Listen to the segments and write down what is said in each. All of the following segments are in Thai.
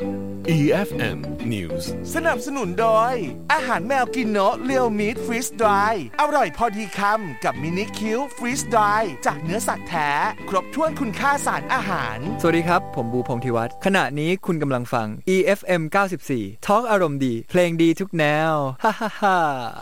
EFM News สนับสนุนโดยอาหารแมวกินโนะเรียวมีทฟรีสดรายอร่อยพอดีคำกับมินิคิวฟรีสดรายจากเนื้อสัตว์แท้ครบถ้วนคุณค่าสารอาหารสวัสดีครับผมบูพงษ์ธิวัฒน์ขณะนี้คุณกำลังฟัง EFM 94 Talk อารมณ์ดีเพลงดีทุกแนวฮ่าฮ่าฮ่า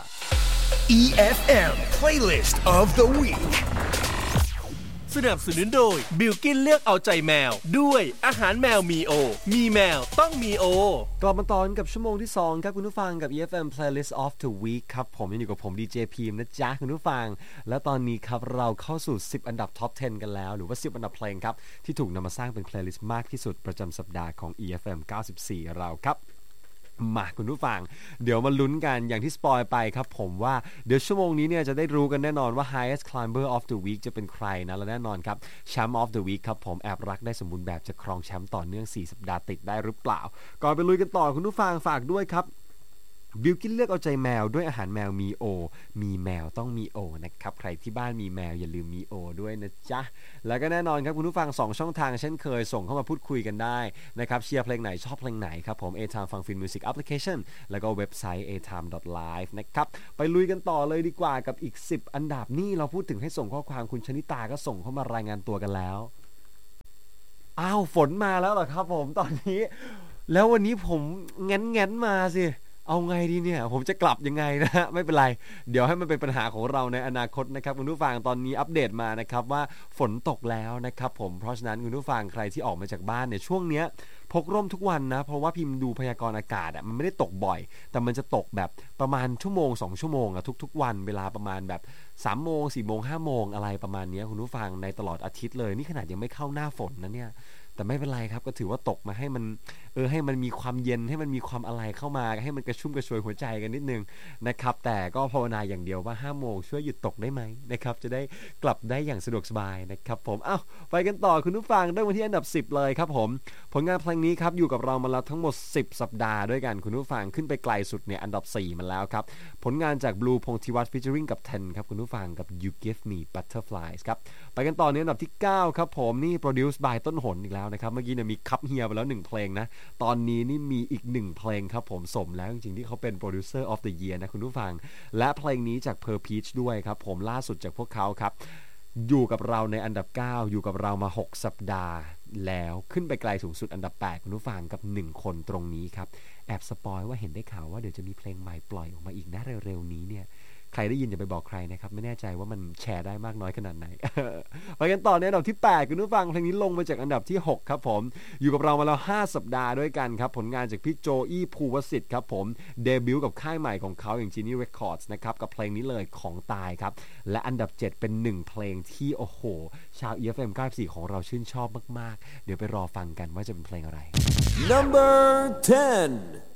EFM Playlist of the Week สนับสนุนโดยบิลกินเลือกเอาใจแมวด้วยอาหารแมวมีโอมีแมวต้องมีโอกลับมาตอนกับชั่วโมงที่2ครับคุณผู้ฟังกับ EFM Playlist of the Week ครับผมยังอยู่กับผมดีเจพีมนะจ๊ะคุณผู้ฟังและตอนนี้ครับเราเข้าสู่10อันดับท็อป10กันแล้วหรือว่า10อันดับเพลงครับที่ถูกนำมาสร้างเป็น Playlist มากที่สุดประจำสัปดาห์ของ EFM 94เราครับมาคุณผู้ฟังเดี๋ยวมาลุ้นกันอย่างที่สปอยไปครับผมว่าเดี๋ยวชั่วโมงนี้เนี่ยจะได้รู้กันแน่นอนว่า Highest Climber of the Week จะเป็นใครนะและแน่นอนครับ Champ of the Week ครับผมแอบรักได้สมบูรณ์แบบจะครองแชมป์ต่อเนื่อง4สัปดาห์ติดได้หรือเปล่าก่อนไปลุยกันต่อคุณผู้ฟังฝากด้วยครับบิลกินเลือกเอาใจแมวด้วยอาหารแมวมีโอมีแมวต้องมีโอนะครับใครที่บ้านมีแมวอย่าลืมมีโอด้วยนะจ๊ะแล้วก็แน่นอนครับคุณผู้ฟัง2ช่องทางเช่นเคยส่งเข้ามาพูดคุยกันได้นะครับเชียร์เพลงไหนชอบเพลงไหนครับผม A-Time ฟังฟินมิวสิกแอปพลิเคชันแล้วก็เว็บไซต์ atime.live นะครับไปลุยกันต่อเลยดีกว่ากับอีก10อันดับนี่เราพูดถึงให้ส่งข้อความคุณชนิตาก็ส่งเข้ามารายงานตัวกันแล้วอ้าวฝนมาแล้วเหรอครับผมตอนนี้แล้ววันนี้ผมงั้นมาสิเอาไงดีเนี่ยผมจะกลับยังไงนะฮะไม่เป็นไรเดี๋ยวให้มันเป็นปัญหาของเราในอนาคตนะครับคุณผู้ฟังตอนนี้อัปเดตมานะครับว่าฝนตกแล้วนะครับผมเพราะฉะนั้นคุณผู้ฟังใครที่ออกมาจากบ้านเนี่ยช่วงเนี้ยพกร่มทุกวันนะเพราะว่าพิมพ์ดูพยากรณ์อากาศมันไม่ได้ตกบ่อยแต่มันจะตกแบบประมาณชั่วโมง2ชั่วโมงทุกๆวันเวลาประมาณแบบ3โมง4โมง5โมงอะไรประมาณนี้คุณผู้ฟังในตลอดอาทิตย์เลยนี่ขนาดยังไม่เข้าหน้าฝนนะเนี่ยแต่ไม่เป็นไรครับก็ถือว่าตกมาให้มันให้มันมีความเย็นให้มันมีความอะไรเข้ามาให้มันกระชุ่มกระชวยหัวใจกันนิดนึงนะครับแต่ก็ภาวนาอย่างเดียวว่า5โมงช่วยหยุดตกได้ไหมนะครับจะได้กลับได้อย่างสะดวกสบายนะครับผมไปกันต่อคุณผู้ฟังได้วันที่อันดับ10เลยครับผมผลงานเพลงนี้ครับอยู่กับเรามาแล้วทั้งหมด10สัปดาห์ด้วยกันคุณผู้ฟังขึ้นไปไกลสุดเนี่ยอันดับ4มาแล้วครับผลงานจาก Blue พงษ์ธิวัฒน์ featuring กับ Ten ครับคุณผู้ฟังกับ You Give Me Butterflies ครับไปกันต่อในอันดับที่9ครับผมนี่ produce by ต้นหนอีกแล้วนะครับเมื่อกี้เนี่ยมีคัพเฮียไปแล้ว1เพลงนะตอนนี้นี่มีอีก1เพลงครับผมสมแล้วจริงๆที่เขาเป็น producer of the year นะคุณผู้ฟังและเพลงนี้จาก Per Peach ด้วยครับผมล่าสุดจากพวกเขาครับอยู่กับเราในอันดับ9อยู่กับเรามา6สัปดาห์แล้วขึ้นไปไกลสูงสุดอันดับ8คุณผู้ฟังกับ1คนตรงนี้ครับแอบสปอยว่าเห็นได้ข่าวว่าเดี๋ยวจะมีเพลงใหม่ปล่อยออกมาอีกนะเร็วๆนี้เนี่ยใครได้ยินอย่าไปบอกใครนะครับไม่แน่ใจว่ามันแชร์ได้มากน้อยขนาดไหน ไปกันต่อในอันดับที่8คุณผู้ฟังเพลงนี้ลงมาจากอันดับที่6ครับผมอยู่กับเรามาแล้ว5สัปดาห์ด้วยกันครับผลงานจากพี่โจอี้ภูวสิทธิ์ครับผมเดบิวต์กับค่ายใหม่ของเขาอย่าง Genie Records นะครับกับเพลงนี้เลยของตายครับและอันดับ7เป็น1เพลงที่โอ้โหชาว EFM 94ของเราชื่นชอบมากๆเดี๋ยวไปรอฟังกันว่าจะเป็นเพลงอะไร Number 10